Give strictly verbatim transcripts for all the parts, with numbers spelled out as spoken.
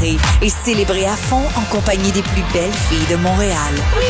Paris et célébrer à fond en compagnie des plus belles filles de Montréal.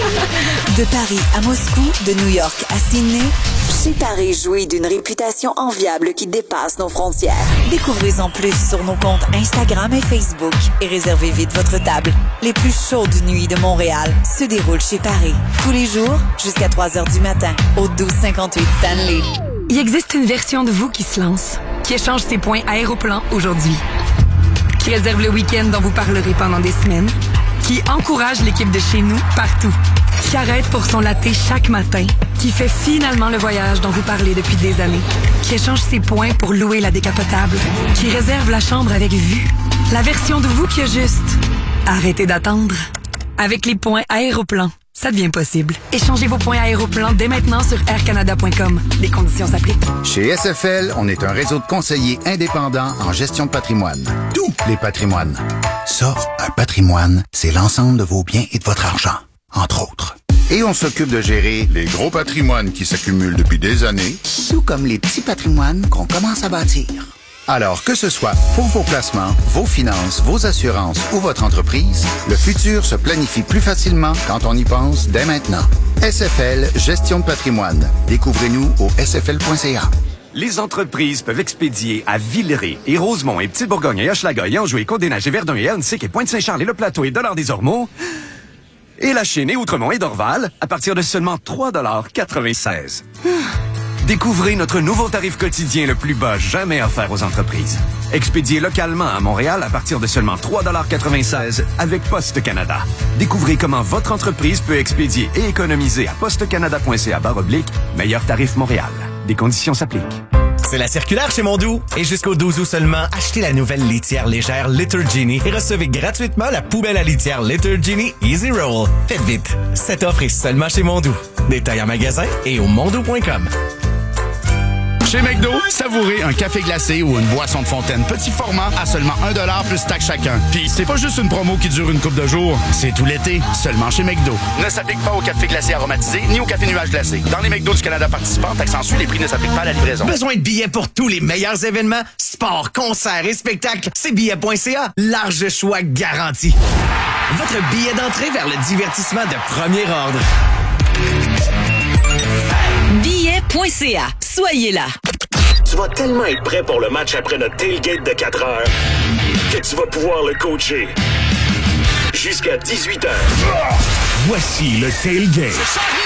De Paris à Moscou, de New York à Sydney, Chez Paris jouit d'une réputation enviable qui dépasse nos frontières. Découvrez-en plus sur nos comptes Instagram et Facebook et réservez vite votre table. Les plus chaudes nuits de Montréal se déroulent chez Paris. Tous les jours, jusqu'à trois heures du matin, au douze cinquante-huit Stanley. Il existe une version de vous qui se lance, qui échange ses points Aéroplan aujourd'hui, qui réserve le week-end dont vous parlerez pendant des semaines, qui encourage l'équipe de chez nous partout, qui arrête pour son latte chaque matin, qui fait finalement le voyage dont vous parlez depuis des années, qui échange ses points pour louer la décapotable, qui réserve la chambre avec vue. La version de vous qui a juste arrêtez d'attendre. Avec les points Aéroplan, ça devient possible. Échangez vos points Aéroplan dès maintenant sur air canada point com. Les conditions s'appliquent. Chez S F L, on est un réseau de conseillers indépendants en gestion de patrimoine. Tous les patrimoines. Ça, un patrimoine, c'est l'ensemble de vos biens et de votre argent, entre autres. Et on s'occupe de gérer les gros patrimoines qui s'accumulent depuis des années, tout comme les petits patrimoines qu'on commence à bâtir. Alors, que ce soit pour vos placements, vos finances, vos assurances ou votre entreprise, le futur se planifie plus facilement quand on y pense dès maintenant. S F L, gestion de patrimoine. Découvrez-nous au s f l point c a. Les entreprises peuvent expédier à Villeray et Rosemont et Petite-Bourgogne et Hochelaga et Anjou et Côte-des-Neiges et Verdun et Hernesik et Pointe-Saint-Charles et Le Plateau et Dollard-des-Ormeaux et La Chine et Outremont et Dorval à partir de seulement trois dollars quatre-vingt-seize. Découvrez notre nouveau tarif quotidien le plus bas jamais offert aux entreprises. Expédié localement à Montréal à partir de seulement trois dollars quatre-vingt-seize avec Poste Canada. Découvrez comment votre entreprise peut expédier et économiser à postecanada point c a barre oblique meilleur tarif Montréal. Des conditions s'appliquent. C'est la circulaire chez Mondou. Et jusqu'au douze août seulement, achetez la nouvelle litière légère Litter Genie et recevez gratuitement la poubelle à litière Litter Genie Easy Roll. Faites vite. Cette offre est seulement chez Mondou. Détails en magasin et au mondou point com. Chez McDo, savourez un café glacé ou une boisson de fontaine petit format à seulement un dollar plus taxe chacun. Puis c'est pas juste une promo qui dure une couple de jours, c'est tout l'été, seulement chez McDo. Ne s'applique pas au café glacé aromatisé ni au café nuage glacé. Dans les McDo du Canada participants, taxe en sus, les prix ne s'appliquent pas à la livraison. Besoin de billets pour tous les meilleurs événements, sports, concerts et spectacles? C'est billets point c a. Large choix garanti. Votre billet d'entrée vers le divertissement de premier ordre. billets point c a. Soyez là. Tu vas tellement être prêt pour le match après notre tailgate de quatre heures que tu vas pouvoir le coacher jusqu'à dix-huit heures. Voici le tailgate.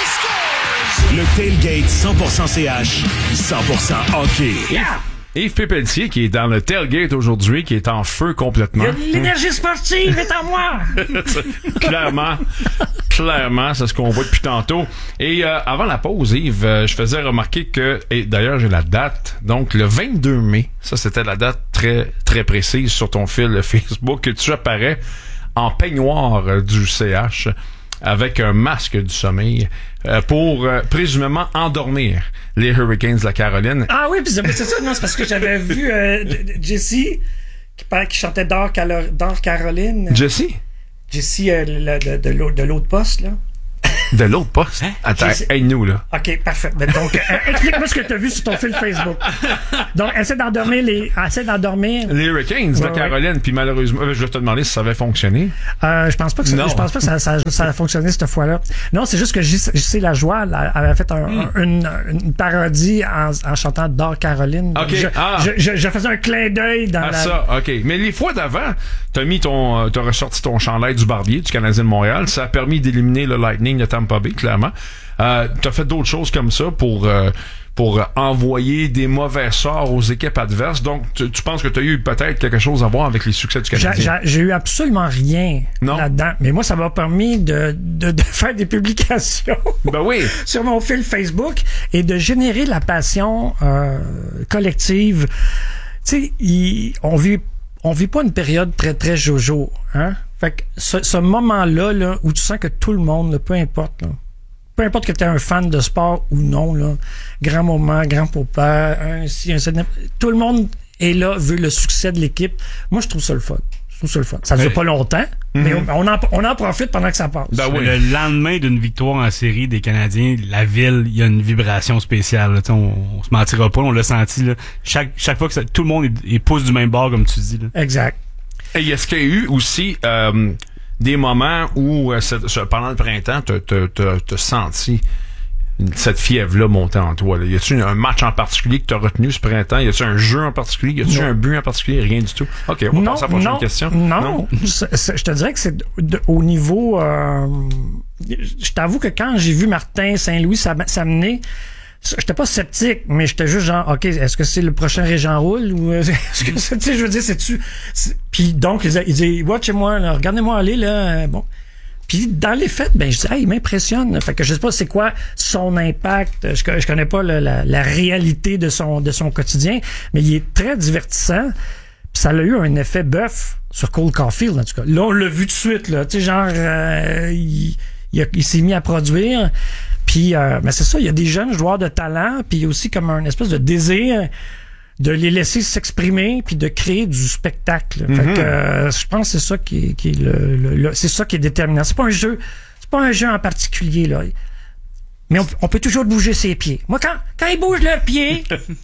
Le tailgate cent pour cent C H, cent pour cent hockey. Yeah! Yves Pépeltier qui est dans le tailgate aujourd'hui, qui est en feu complètement. L'énergie sportive est en moi! Clairement, clairement, c'est ce qu'on voit depuis tantôt. Et euh, avant la pause, Yves, euh, je faisais remarquer que, et d'ailleurs j'ai la date, donc le vingt-deux mai, ça c'était la date très très précise sur ton fil Facebook, que tu apparais en peignoir euh, du C H avec un masque du sommeil euh, pour euh, présumément endormir les Hurricanes de la Caroline. Ah oui, puis c'est, c'est ça, non, c'est parce que j'avais vu euh, Jessie qui, qui chantait Dors Caroline. Jessie? Jessie euh, le, de, de, l'autre, de l'autre poste, là. De l'autre poste? Hein? Attends, aide-nous, là. OK, parfait. Ben, donc, euh, explique-moi ce que tu as vu sur ton fil Facebook. Donc, essaie d'endormir les, essaie d'endormir. Les Hurricanes de ouais, la Caroline, ouais. Puis malheureusement, je vais te demander si ça avait fonctionné. Euh, je pense pas que ça, non. je pense pas que ça, ça, ça a fonctionné cette fois-là. Non, c'est juste que J C Lajoie avait fait un, mm. un, une, une parodie en, en chantant Dors Caroline. OK. Je, ah. je, je, je faisais un clin d'œil dans ah, la... ça, OK. Mais les fois d'avant, t'as mis ton, t'as ressorti ton chandail du Barbier, du Canadien de Montréal. Ça a permis d'éliminer le Lightning de Tampa Bay, clairement. Euh, t'as fait d'autres choses comme ça pour euh, pour envoyer des mauvais sorts aux équipes adverses. Donc, tu, tu penses que tu as eu peut-être quelque chose à voir avec les succès du Canadien? J'ai, j'ai eu absolument rien non? là-dedans. Mais moi, ça m'a permis de, de, de faire des publications ben oui. sur mon fil Facebook et de générer la passion euh, collective. Tu sais, on vit on vit pas une période très, très jojo. Hein? Fait que ce, ce moment-là là, où tu sens que tout le monde, là, peu importe... Là, peu importe que tu es un fan de sport ou non, là, grand moment, grand papa, un si, un tout le monde est là, veut le succès de l'équipe. Moi, je trouve ça le fun. Je trouve ça le fun. Ça ne dure pas longtemps, mm-hmm. mais on en, on en profite pendant que ça passe. Ben oui. Le lendemain d'une victoire en série des Canadiens, la ville, il y a une vibration spéciale. Là. On, on se mentira pas, on l'a senti. Là. Chaque, chaque fois que ça, tout le monde est, est pousse du même bord, comme tu dis. Là. Exact. Et est-ce qu'il y a eu aussi euh, des moments où, euh, ce, ce, pendant le printemps, t'as, t'as, t'as, t'as senti cette fièvre-là monter en toi? Là? Y a-tu un match en particulier que t'as retenu ce printemps? Y a-tu un jeu en particulier? Y a-tu non. un but en particulier? Rien du tout. OK, on va non, passer à la prochaine non, question. Non, non. C'est, c'est, je te dirais que c'est de, au niveau... Euh, je t'avoue que quand j'ai vu Martin Saint-Louis s'amener, j'étais pas sceptique, mais j'étais juste genre, OK, est-ce que c'est le prochain Régent Roule? Ou est-ce que c'est, tu sais, je veux dire, c'est-tu... C'est, puis donc, il dit, watchez-moi, là, regardez-moi aller, là, bon... Puis dans les faits, ben je dis, hey, il m'impressionne. Fait que je sais pas c'est quoi son impact. Je, je connais pas le, la, la réalité de son de son quotidien, mais il est très divertissant. Puis ça a eu un effet bœuf sur Cole Caulfield en tout cas. Là, on l'a vu tout de suite là. Tu sais, genre, euh, il, il, a, il s'est mis à produire. Puis, euh, mais c'est ça, il y a des jeunes joueurs de talent, puis il y a aussi comme un espèce de désir de les laisser s'exprimer puis de créer du spectacle. Mm-hmm. Fait que euh, je pense que c'est ça qui est, qui est le, le, le c'est ça qui est déterminant. C'est pas un jeu, c'est pas un jeu en particulier là. Mais on, on peut toujours bouger ses pieds. Moi quand quand ils bougent leurs pieds,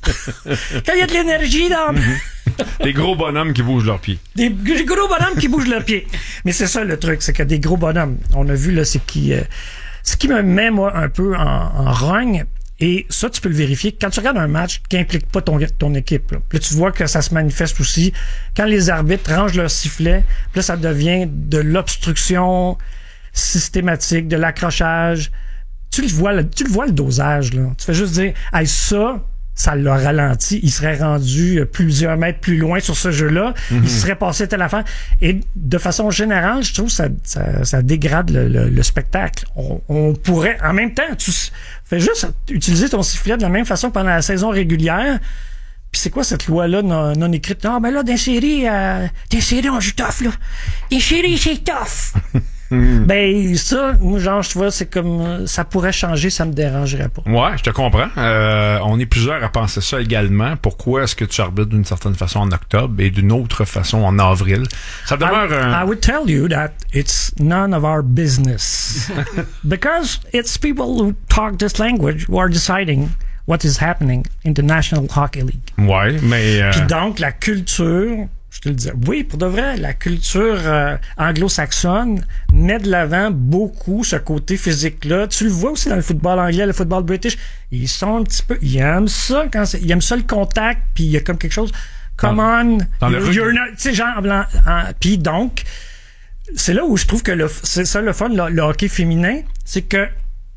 quand il y a de l'énergie dans mm-hmm. Des gros bonhommes qui bougent leurs pieds. Des, des gros bonhommes qui bougent leurs pieds. Mais c'est ça le truc, c'est que des gros bonhommes, on a vu là c'est qui euh, ce qui me met moi un peu en, en rogne. Et ça, tu peux le vérifier quand tu regardes un match qui implique pas ton, ton équipe. Là. Puis là, tu vois que ça se manifeste aussi quand les arbitres rangent leur sifflet. Puis là, ça devient de l'obstruction systématique, de l'accrochage. Tu le vois, tu le vois le dosage. Là. Tu fais juste dire, hey, ça, ça l'a ralenti. Il serait rendu plusieurs mètres plus loin sur ce jeu-là. Mm-hmm. Il serait passé telle affaire. Et de façon générale, je trouve que ça, ça, ça dégrade le, le, le spectacle. On, on pourrait, en même temps, tu fais juste utiliser ton sifflet de la même façon que pendant la saison régulière. Puis c'est quoi cette loi-là non, non écrite? Non, mais là, dans les séries, euh, dans les séries, on joue tough, là. Les séries, c'est tough. Mm. Ben ça, moi genre je vois c'est comme ça pourrait changer, ça me dérangerait pas. Ouais, je te comprends. Euh, on est plusieurs à penser ça également. Pourquoi est-ce que tu arbitres d'une certaine façon en octobre et d'une autre façon en avril? Ça demeure I, un... I would tell you that it's none of our business because it's people who talk this language who are deciding what is happening in the National Hockey League. Ouais, mais euh... puis donc la culture. Je te le disais. Oui, pour de vrai, la culture euh, anglo-saxonne met de l'avant beaucoup ce côté physique-là. Tu le vois aussi dans le football anglais, le football british. Ils sont un petit peu... Ils aiment ça, quand c'est, ils aiment ça le contact, puis il y a comme quelque chose... Come on! Dans le you're not... Tu sais, genre... Puis donc, c'est là où je trouve que le, c'est ça le fun, le, le hockey féminin, c'est que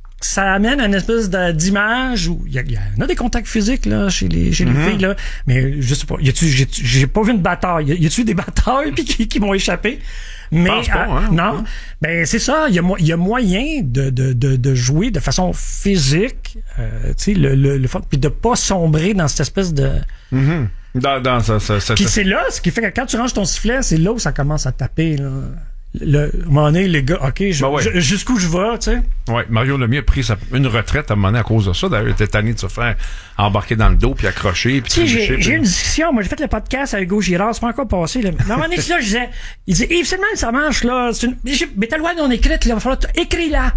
ça amène une espèce de, d'image où il y, y en a des contacts physiques là chez les chez mm-hmm. les filles là, mais je sais pas, y a-tu j'ai, j'ai pas vu une bataille, y, y a-tu des batailles puis qui, qui m'ont échappé? Mais pense pas, hein, non, ben c'est ça, il y a il y a moyen de de de de jouer de façon physique, euh, tu sais le le, le puis de pas sombrer dans cette espèce de mm-hmm. dans dans ça ça, ça puis c'est là ce qui fait que quand tu ranges ton sifflet, c'est là où ça commence à taper là. Le, à un moment donné, les gars, OK, je, ben ouais. je, jusqu'où je vais, tu sais. Oui, Mario Lemieux a pris sa, une retraite à un moment donné à cause de ça. D'ailleurs, il était tanné de se faire embarquer dans le dos, puis accrocher, puis tu sais, j'ai, j'ai eu une discussion. Moi, j'ai fait le podcast avec Hugo Girard, c'est pas encore passé, là. À un moment donné, là, je disais, il disait, Yves, c'est le même, ça marche, là. C'est une, mais t'as le droit non écrite, là. Il va falloir, écris-la.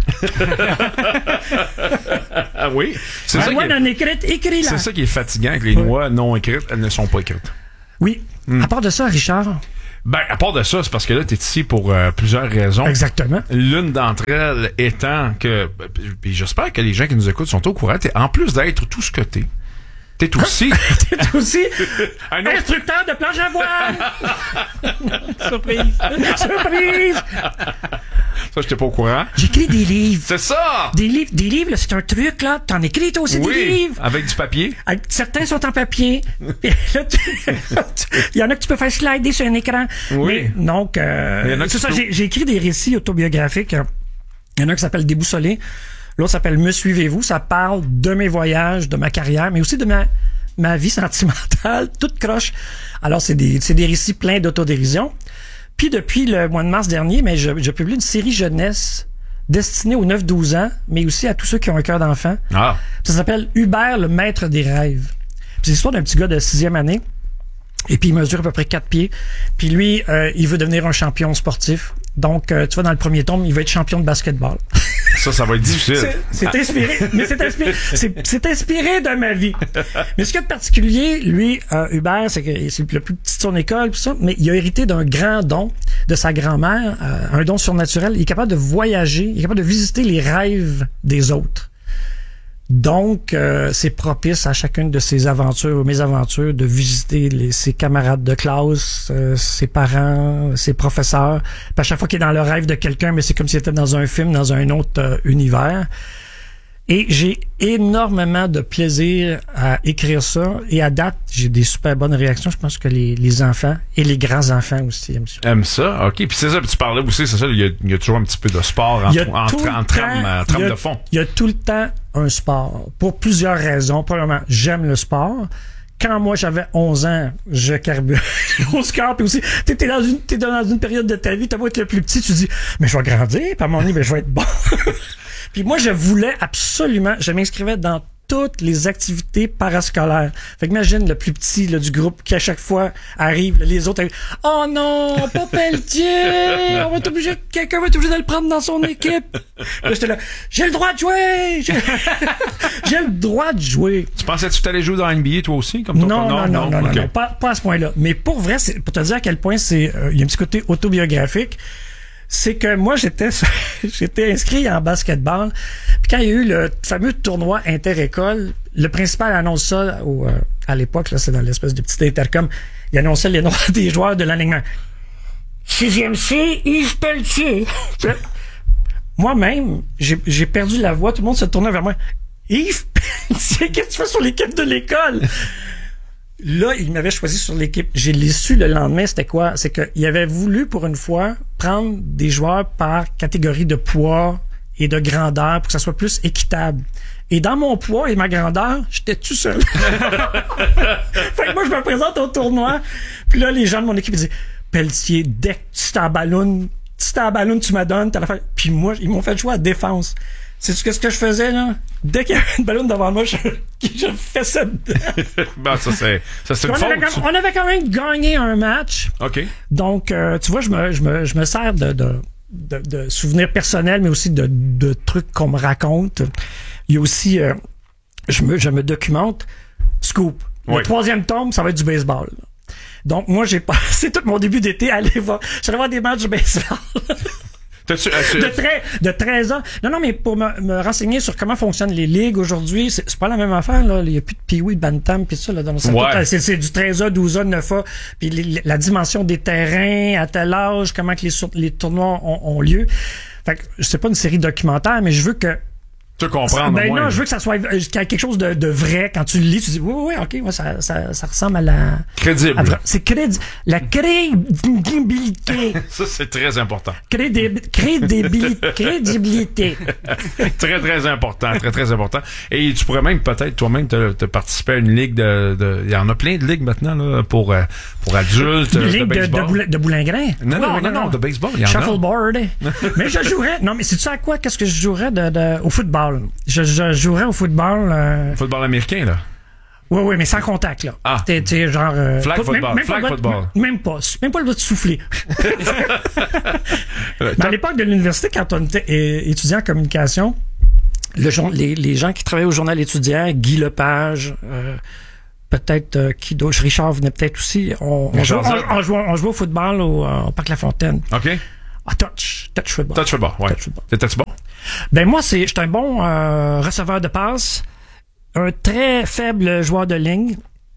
Ah oui? C'est ça. Loi non écrite, écris-la. C'est ça qui est fatigant avec les ouais. lois non écrites, elles ne sont pas écrites. Oui. Hmm. À part de ça, Richard. Ben, à part de ça, c'est parce que là, t'es ici pour euh, plusieurs raisons. Exactement. L'une d'entre elles étant que, puis j'espère que les gens qui nous écoutent sont au courant, t'es, en plus d'être tout ce que t'es, t'es aussi... t'es aussi un autre... instructeur de planche à voile! Surprise! Surprise! Ça, j'étais pas au courant. J'écris des livres. C'est ça! Des livres, des livres, là, c'est un truc, là. T'en écris, toi aussi, oui, des livres. Avec du papier. Avec, certains sont en papier. Il y en a que tu peux faire slider sur un écran. Oui. Mais, donc, euh, c'est ça, j'ai, j'ai écrit des récits autobiographiques. Il y en a un qui s'appelle Déboussolé. L'autre s'appelle Me suivez-vous. Ça parle de mes voyages, de ma carrière, mais aussi de ma, ma vie sentimentale, toute croche. Alors, c'est des, c'est des récits pleins d'autodérision. Puis depuis le mois de mars dernier, mais je, je publie une série jeunesse destinée aux neuf douze ans, mais aussi à tous ceux qui ont un cœur d'enfant. Ah. Ça s'appelle Hubert, le maître des rêves. Puis c'est l'histoire d'un petit gars de sixième année. Et puis il mesure à peu près quatre pieds. Puis lui, euh, il veut devenir un champion sportif. Donc, euh, tu vois, dans le premier tome, il veut être champion de basketball. Ça, ça va être difficile. C'est, c'est inspiré, mais c'est inspiré, c'est, c'est inspiré de ma vie. Mais ce qu'il y a de particulier, lui, euh, Hubert, c'est que c'est le plus petit de son école, pis ça, mais il a hérité d'un grand don de sa grand-mère, euh, un don surnaturel. Il est capable de voyager, il est capable de visiter les rêves des autres. Donc, euh, c'est propice à chacune de ses aventures ou mes aventures de visiter les, ses camarades de classe, euh, ses parents, ses professeurs. Puis à chaque fois qu'il est dans le rêve de quelqu'un, mais c'est comme s'il était dans un film, dans un autre euh, univers. Et j'ai énormément de plaisir à écrire ça. Et à date, j'ai des super bonnes réactions. Je pense que les, les enfants et les grands-enfants aussi aiment ça. Aiment ça? OK. Puis c'est ça, puis tu parlais aussi, c'est ça, il y a, il y a toujours un petit peu de sport en, en, en, en trame, en trame de fond. Il y a tout le temps un sport. Pour plusieurs raisons. Premièrement, j'aime le sport. Quand moi j'avais onze ans, je carburais au score, puis aussi, t'es, t'es dans une, t'es dans une période de ta vie, t'as beau être le plus petit, tu dis, mais je vais grandir, puis à mon avis, ben, je vais être bon. Puis moi, je voulais absolument, je m'inscrivais dans toutes les activités parascolaires. Fait que imagine le plus petit là, du groupe qui à chaque fois arrive, là, les autres arrivent, oh non, pas Pelletier, on va être obligé, quelqu'un va être obligé de le prendre dans son équipe. Là, j'étais là, j'ai le droit de jouer, j'ai, j'ai le droit de jouer. Tu pensais que tu t'allais jouer dans N B A toi aussi, comme ton non, non, non, non, non, okay. non, pas, pas à ce point-là. Mais pour vrai, c'est, pour te dire à quel point c'est, euh, il y a un petit côté autobiographique. C'est que moi, j'étais j'étais inscrit en basketball. Puis quand il y a eu le fameux tournoi inter-école, le principal annonce ça au, euh, à l'époque, là, c'est dans l'espèce de petit intercom, il annonçait les noms des joueurs de l'alignement. Sixième C, Yves Pelletier. Moi-même, j'ai, j'ai perdu la voix, tout le monde se tournait vers moi. Yves Pelletier, qu'est-ce que tu fais sur l'équipe de l'école? Là, il m'avait choisi sur l'équipe. J'ai l'ai su le lendemain, c'était quoi? C'est qu'il avait voulu, pour une fois, prendre des joueurs par catégorie de poids et de grandeur pour que ça soit plus équitable. Et dans mon poids et ma grandeur, j'étais tout seul. Fait que moi, je me présente au tournoi, puis là, les gens de mon équipe disaient, Pelletier, dès que tu t'en ballonnes, tu t'en ballonnes, tu m'adonnes, t'as l'affaire. Puis moi, ils m'ont fait jouer à défense. Sais-tu qu'est-ce que je faisais, là? Dès qu'il y avait une ballonne devant moi, je, je fessais dedans. Ben, ça, c'est, ça, c'est une on faute. Avait quand, on avait quand même gagné un match. OK. Donc, euh, tu vois, je me, je me, je me sers de, de, de, de souvenirs personnels, mais aussi de, de trucs qu'on me raconte. Il y a aussi, euh, je me, je me documente. Scoop. Oui. Le troisième tome, ça va être du baseball. Donc, moi, j'ai passé tout mon début d'été à aller voir, j'allais voir des matchs de baseball. T'as-tu, as-tu... De, treize, de treize ans. Non, non, mais pour me, me renseigner sur comment fonctionnent les ligues aujourd'hui, c'est, c'est pas la même affaire, là. Il y a plus de Pee-wee, de Bantam, pis ça, là, dans le ouais. c'est, c'est du treize A, douze A, neuf A, puis les, la dimension des terrains, à tel âge, comment que les, les tournois ont, ont lieu. Fait que, c'est pas une série documentaire, mais je veux que tu comprends, ben moins, non, je veux que ça soit qu'il y ait quelque chose de, de vrai. Quand tu le lis, tu dis oui, oui, ok, ouais, ça, ça, ça ressemble à la crédible. À, c'est crédi, la crédibilité. Ça, c'est très important. Crédib, crédibilité, crédibilité. Très, très important, très, très important. Et tu pourrais même peut-être toi-même te, te participer à une ligue de, de, il y en a plein de ligues maintenant là pour pour adultes. Une ligue de baseball. de, de, boulin, de boulingrin. Non, non, non, non, non, de baseball. Il y en a. Shuffleboard. Mais je jouerais. Non, mais sais-tu à quoi? Qu'est-ce que je jouerais de, de au football? Je, je jouerais au football. Euh... Football américain, là? Oui, oui, mais sans contact, là. Ah. T'es, t'es genre. Euh, flag pas, football. Même, même flag pas football. De, même pas. Même pas le droit de souffler. Mais à l'époque de l'université, quand on était é- étudiant en communication, le, les, les gens qui travaillaient au journal étudiant, Guy Lepage, euh, peut-être euh, qui d'autre, Richard venait peut-être aussi. On, on, jouait, on, on, jouait, on jouait au football au, euh, au Parc La Fontaine. OK. Ah, touch. Touch football. Touch football, ouais. Touch football. T'étais-tu bon? Ben, moi, c'est, j'étais un bon euh, receveur de passe, un très faible joueur de ligne.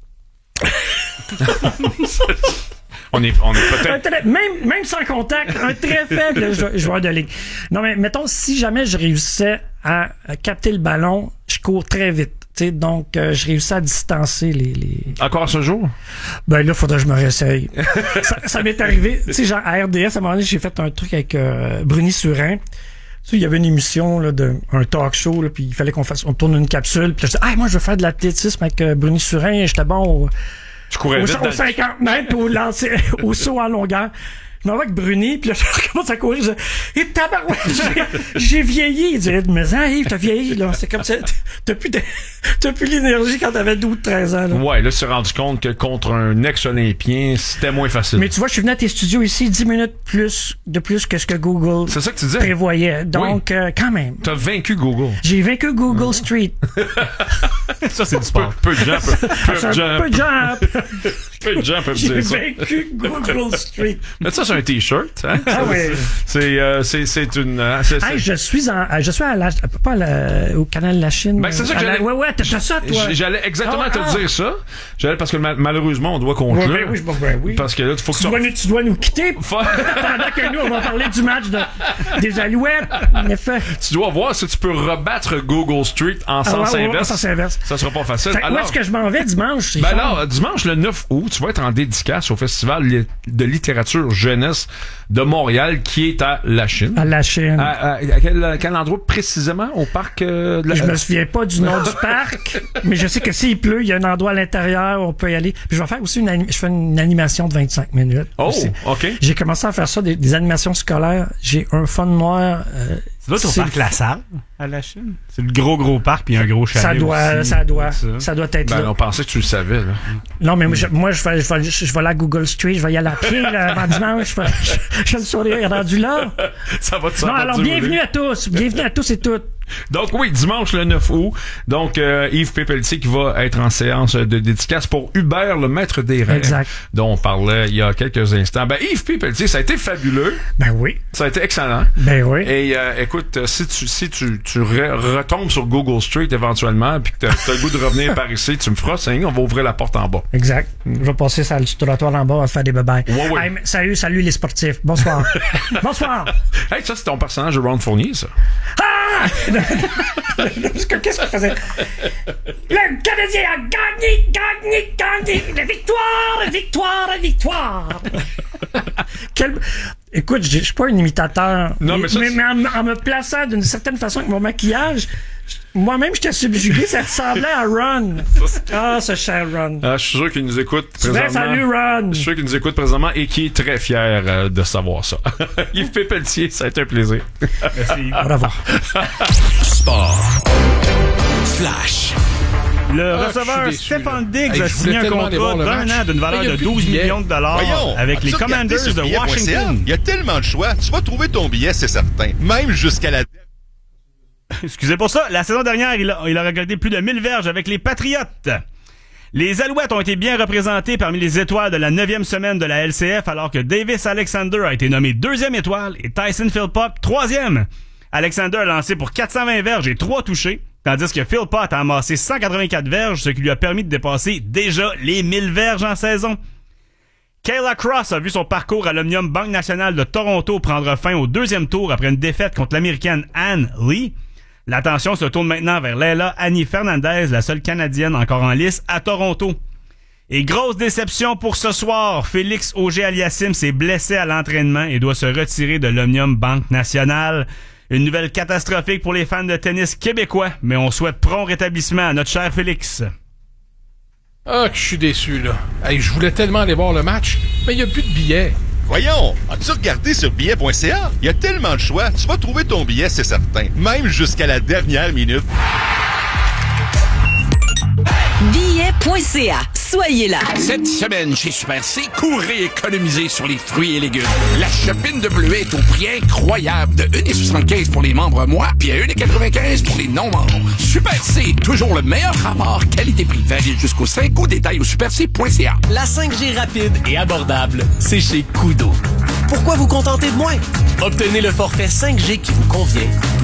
on est, on est peut-être... Très, même, même sans contact, un très faible joueur de ligne. Non, mais mettons, si jamais je réussissais à, à capter le ballon, je cours très vite. T'sais, donc, euh, je réussis à distancer les, les... Encore ce jour? Ben là, faudrait que je me réessaye. ça, ça m'est arrivé, tu sais, genre à R D S, à un moment donné, j'ai fait un truc avec euh, Bruni Surin. Tu sais, il y avait une émission, là, de, un talk show, là, puis il fallait qu'on fasse, on tourne une capsule, puis là, je dis, ah, moi, je veux faire de l'athlétisme avec euh, Bruni Surin, j'étais bon au, je courais au, vite au cinquante mètres, au lancer, au saut en longueur. je m'en vais avec Bruni, puis là, je recommence à courir. Je dis, et tabarouette, j'ai, j'ai vieilli. Il dirait, mais hein, Yves, t'as vieilli, là. C'est comme ça. T'as plus, de, t'as plus l'énergie quand t'avais douze treize ans, là. Ouais, là, tu t'es rendu compte que contre un ex-olympien, c'était moins facile. Mais tu vois, je suis venu à tes studios ici dix minutes plus, de plus que ce que Google C'est ça que tu disais? prévoyait. Donc, oui. euh, quand même. T'as vaincu Google. J'ai vaincu Google Street. Ça, c'est du sport. Peu, peu de gens peuvent, peu de gens, Peu de gens. peu de gens peuvent J'ai dire ça. vaincu Google Street. Mais ça, c'est un t-shirt, hein? Ah oui. C'est, euh, c'est, c'est une, hein, c'est, c'est... Hey, je suis en, je suis à la, pas à la, au canal de la Chine. Ben, c'est ça que À la- j'allais... Ouais, ouais, t'as ça, toi. J'allais exactement Ah, te ah. dire ça. J'allais parce que ma- malheureusement, on doit conclure. Ouais, ben oui, je- ben oui. Parce que là, il faut que Tu tu... dois, nous, tu dois nous quitter pendant que nous, on va parler du match de, des Alouettes. En effet. tu dois voir si tu peux rebattre Google Street en Ah, sens ouais, ouais, inverse. en sens inverse. Ça sera pas facile. Fait que où Alors, est-ce que je m'en vais dimanche? c'est ben cher. alors, dimanche le neuf août, tu vas être en dédicace au Festival li- de littérature jeunesse de Montréal qui est à La Chine. À la Chine. À, à- à quel, à quel endroit précisément? Au parc euh, de la... Je me souviens pas du nom du parc, mais je sais que s'il pleut, il y a un endroit à l'intérieur où on peut y aller. Puis je vais faire aussi une, anim- je fais une animation de vingt-cinq minutes. Oh, aussi. OK. J'ai commencé à faire ça, des, des animations scolaires. J'ai un fun noir. Euh, C'est là, au c'est- parc La Salle, à la Chine. C'est le gros, gros parc, puis un gros chalet ça doit, aussi. ça doit, Ça. ça doit être Ben, là. on pensait que tu le savais, là. Non, mais moi, je, moi, je vais, je vais, je vais aller à Google Street, je vais y aller à pied, là, avant dimanche. Je, vais- je, je le sourire rendu là. Ça va te Non, ça va alors, te bienvenue dérouler. à tous. Bienvenue à tous et toutes. Donc oui, dimanche le neuf août. Donc euh, Yves Pépeltier qui va être en séance de dédicace pour Hubert, le maître des rêves. Exact. Dont on parlait il y a quelques instants. Ben Yves Pépeltier, ça a été fabuleux. Ben oui. Ça a été excellent. Ben oui. Et euh, écoute, euh, si tu si tu, tu re- retombes sur Google Street éventuellement puis que t'as, t'as le goût de revenir par ici, tu me feras signe, on va ouvrir la porte en bas. Exact. Je vais passer sur le trottoir en bas à faire des babayes. Ouais, ouais. Hey, mais salut, salut les sportifs. Bonsoir. Bonsoir. Hey, ça c'est ton personnage de Ron Fournier, ça. Ah! Qu'est-ce qu'il faisait? Le Canadien a gagné, gagné, gagné! La victoire, la victoire, la victoire! Quel... Écoute, je je suis pas un imitateur. Non, mais ça, mais, c'est- mais en, en me plaçant d'une certaine façon avec mon maquillage, moi-même, j'étais subjugué, ça ressemblait à Ron. Ah, ce cher Ron. Ah, je suis sûr qu'il nous écoute Ben, présentement. salut, Ron. Je suis sûr qu'il nous écoute présentement et qui est très fier euh, de savoir ça. Yves Pépeltier, ça a été un plaisir. Au revoir. Sport. Flash. Le Ah, receveur je suis déçu, Stéphane là. Diggs Hey, a je signé voulais un tellement aller voir contrat le d'un match. an d'une valeur Il y a de plus de douze billets. millions de dollars Voyons, avec les as-tu regardé Commanders sur de billet point c a? Washington. Il y a tellement de choix. Tu vas trouver ton billet, c'est certain. Même jusqu'à la... Excusez pour ça, la saison dernière, il a, il a récolté plus de mille verges avec les Patriotes. Les Alouettes ont été bien représentés parmi les étoiles de la neuvième semaine de la L C F, alors que Davis Alexander a été nommé deuxième étoile et Tyson Philpott troisième. Alexander a lancé pour quatre cent vingt verges et trois touchés, tandis que Philpott a amassé cent quatre-vingt-quatre verges, ce qui lui a permis de dépasser déjà les mille verges en saison. Kayla Cross a vu son parcours à l'Omnium Banque Nationale de Toronto prendre fin au deuxième tour après une défaite contre l'Américaine Ann Lee. L'attention se tourne maintenant vers Leila Annie Fernandez, la seule Canadienne encore en lice à Toronto. Et grosse déception pour ce soir, Félix Auger-Aliassime s'est blessé à l'entraînement et doit se retirer de l'Omnium Banque Nationale. Une nouvelle catastrophique pour les fans de tennis québécois, mais on souhaite prompt rétablissement à notre cher Félix. Ah, que je suis déçu, là. Hey, je voulais tellement aller voir le match, mais il n'y a plus de billets. Voyons, as-tu regardé sur billet point c a? Il y a tellement de choix. Tu vas trouver ton billet, c'est certain. Même jusqu'à la dernière minute. billet point c a. Soyez là. Cette semaine, chez Super C, courez économiser sur les fruits et légumes. La chopine de bleuet est au prix incroyable de un virgule soixante-quinze pour les membres mois, puis à un virgule quatre-vingt-quinze pour les non-membres. Super C, toujours le meilleur rapport qualité-prix. Valide jusqu'au cinq août. Détail au super c point c a. La cinq G rapide et abordable, c'est chez Koodo. Pourquoi vous contenter de moins? Obtenez le forfait cinq G qui vous convient.